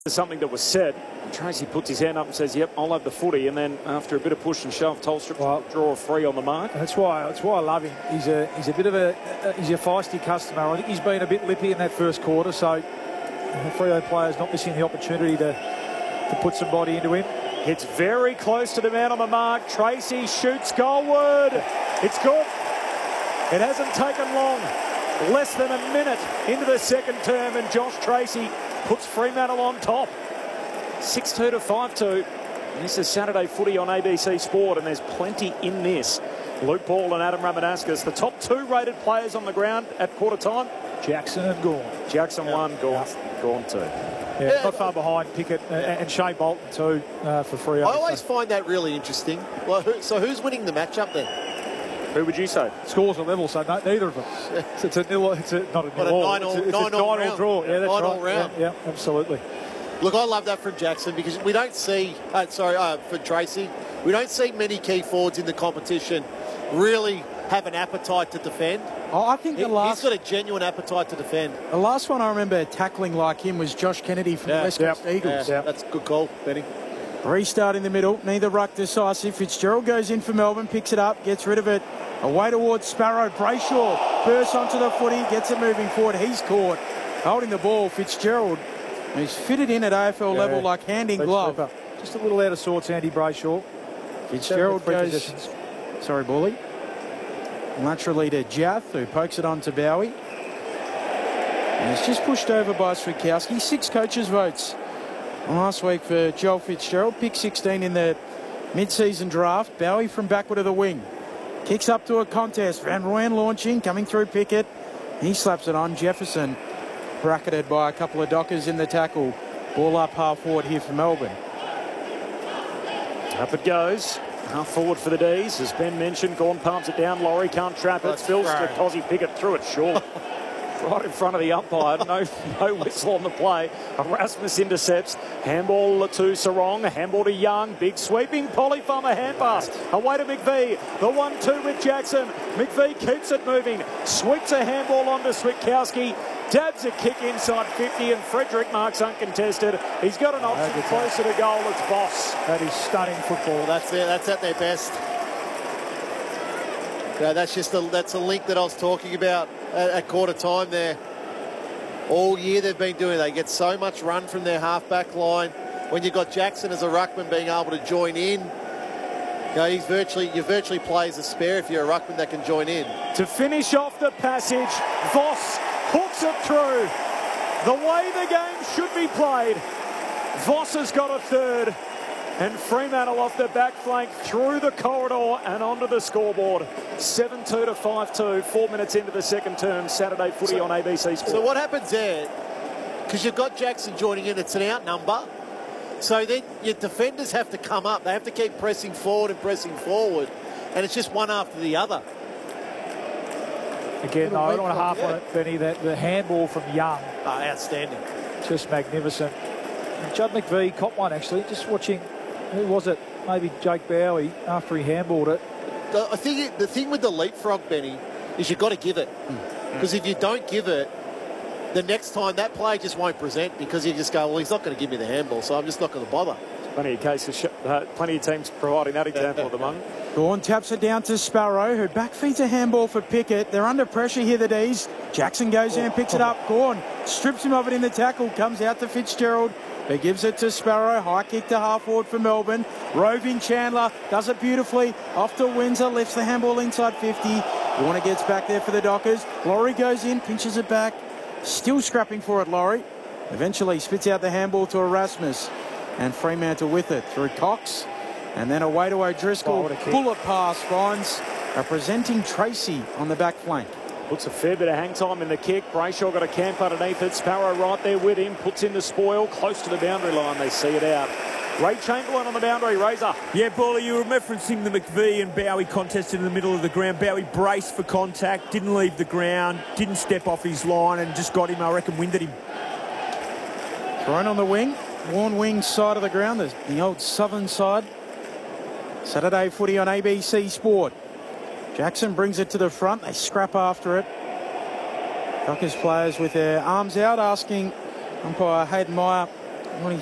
Something that was said. Tracy puts his hand up and says, "Yep, I'll have the footy." And then after a bit of push and shove, Tolstrup draw a free on the mark. That's why I love him. He's a bit of he's a feisty customer. I think he's been a bit lippy in that first quarter. So the Freo players not missing the opportunity to put some body into him. It's very close to the man on the mark. Tracy shoots goalward. It's good. It hasn't taken long. Less than a minute into the second term, and Josh Tracy puts Fremantle on top. 6-2 to 5-2. This is Saturday footy on ABC Sport, and there's plenty in this. Luke Ball and Adam Ramanaskas, the top two rated players on the ground at quarter time. Jackson and Gawn. Jackson one, Gawn two. Yeah, not far behind Pickett and Shea Bolton too for Freo. I always find that really interesting. Well, so who's winning the matchup then? Who would you say? Scores are level, so neither of them. It's a nil. It's not a nil. It's a 9-all draw. Yeah, that's right. 9-all round. Yeah, absolutely. Look, I love that from Jackson because we don't see. For Tracy, we don't see many key forwards in the competition really have an appetite to defend. Oh, I think he's got a genuine appetite to defend. The last one I remember tackling like him was Josh Kennedy from the West Coast Eagles. Yeah, that's a good call, Benny. Restart in the middle, neither ruck decisive. Fitzgerald goes in for Melbourne, picks it up, gets rid of it. Away towards Sparrow. Brayshaw bursts onto the footy, gets it moving forward. He's caught holding the ball. Fitzgerald, who's fitted in at AFL level like hand in glove. Slipper. Just a little out of sorts, Andy Brayshaw. Fitzgerald goes... Sorry, Bully. Laterally to Jath, who pokes it on to Bowie. And it's just pushed over by Switkowski. 6 coaches' votes last week for Joel Fitzgerald. Pick 16 in the mid-season draft. Bowie from backward of the wing. Kicks up to a contest. Van Rooyen launching, coming through Pickett. He slaps it on. Jefferson bracketed by a couple of Dockers in the tackle. Ball up half forward here for Melbourne. Up it goes. Half forward for the D's. As Ben mentioned, Gawn palms it down. Laurie can't trap it. Phil Cozzy Pickett threw it short. Right in front of the umpire. No whistle on the play. Erasmus intercepts. Handball to Sarong. Handball to Young. Big sweeping polyfarmer hand pass. Away to McVee. The 1-2 with Jackson. McVee keeps it moving. Sweeps a handball onto Switkowski. Dabs a kick inside 50, and Frederick marks uncontested. He's got an option closer to goal. It's Voss. That is stunning football. That's at their best. Yeah, that's a link that I was talking about at quarter time there. All year they've been doing. They get so much run from their half-back line. When you've got Jackson as a ruckman being able to join in, you virtually play as a spare if you're a ruckman that can join in. To finish off the passage, Voss hooks it through. The way the game should be played. Voss has got a third. And Fremantle off the back flank through the corridor and onto the scoreboard. 7-2 to 5-2, 4 minutes into the second term. Saturday footy on ABC Sport. So what happens there, because you've got Jackson joining in, it's an out number. So then your defenders have to come up. They have to keep pressing forward and pressing forward. And it's just one after the other. Again, no, I don't want to harp on it, Benny. The handball from Young. Outstanding. Just magnificent. And Judd McVee caught one, actually. Just watching, who was it? Maybe Jake Bowie after he handballed it. I think the thing with the leapfrog, Benny, is you've got to give it. Because if you don't give it, the next time that play just won't present because you just go, well, he's not going to give me the handball, so I'm just not going to bother. Plenty of cases, plenty of teams providing that example at the moment. Gawn taps it down to Sparrow, who backfeeds a handball for Pickett. They're under pressure here, the D's. Jackson goes in and picks it up. Gawn strips him of it in the tackle, comes out to Fitzgerald. He gives it to Sparrow. High kick to half forward for Melbourne. Roving Chandler does it beautifully. Off to Windsor, lifts the handball inside 50. Warner gets back there for the Dockers. Laurie goes in, pinches it back. Still scrapping for it, Laurie. Eventually spits out the handball to Erasmus. And Fremantle with it through Cox. And then away to O'Driscoll. Bullet pass finds a presenting Tracy on the back flank. Puts a fair bit of hang time in the kick. Brayshaw got a camp underneath it. Sparrow right there with him. Puts in the spoil. Close to the boundary line. They see it out. Ray Chamberlain on the boundary. Razor. Yeah, Bawley, you were referencing the McVee and Bowie contest in the middle of the ground. Bowie braced for contact. Didn't leave the ground. Didn't step off his line and just got him, I reckon, winded him. Thrown on the wing. Warn wing side of the ground. The old southern side. Saturday footy on ABC Sport. Jackson brings it to the front. They scrap after it. Dockers players with their arms out asking umpire Hayden Meyer What do you